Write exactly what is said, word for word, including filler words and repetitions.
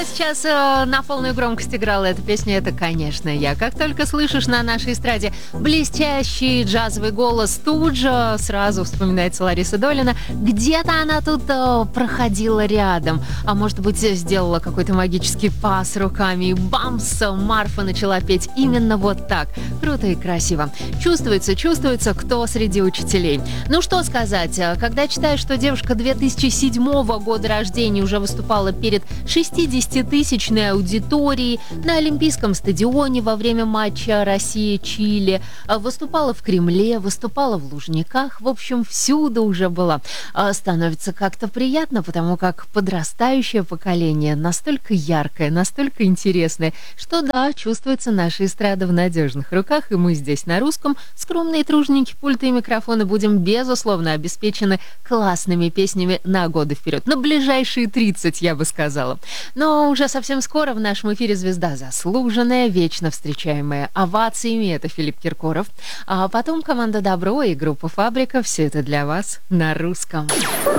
сейчас э, на полную громкость играла эта песня, это, конечно, я. Как только слышишь на нашей эстраде блестящий джазовый голос, тут же сразу вспоминается Лариса Долина. Где-то она тут э, проходила рядом, а может быть, сделала какой-то магический пас руками, и бамс, Марфа начала петь именно вот так. Круто и красиво. Чувствуется, чувствуется, кто среди учителей. Ну что сказать, когда читаешь, что девушка две тысячи седьмого года рождения уже выступала перед шестидесятитысячной аудиторией на Олимпийском стадионе во время матча Россия-Чили, выступала в Кремле, выступала в Лужниках, в общем, всюду уже была. Становится как-то приятно, потому как подрастающее поколение настолько яркое, настолько интересное, что да, чувствуется наша эстрада в надежных руках, и мы здесь на русском, скромные труженики пульта и микрофона, будем безусловно обеспечены классными песнями на годы вперед. На ближайшие тридцать, я бы сказала. Но уже совсем скоро в нашем эфире звезда заслуженная, вечно встречаемая овациями. Это Филипп Киркоров. А потом команда «Добро» и группа «Фабрика». Все это для вас на русском.